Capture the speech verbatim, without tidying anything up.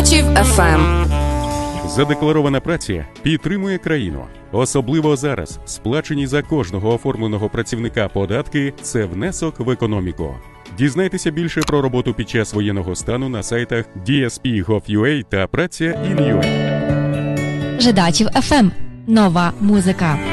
Жидачів еф ем. Задекларована праця підтримує країну. Особливо зараз сплачені за кожного оформленого працівника податки – це внесок в економіку. Дізнайтеся більше про роботу під час воєнного стану на сайтах ді ес пі крапка гов крапка ю а та праця крапка ін ю а. Жидачів еф ем. Нова музика.